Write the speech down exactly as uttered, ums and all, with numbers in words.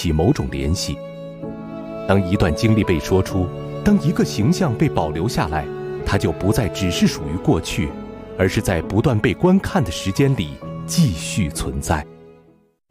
起某种联系。当一段经历被说出，当一个形象被保留下来，它就不再只是属于过去，而是在不断被观看的时间里继续存在。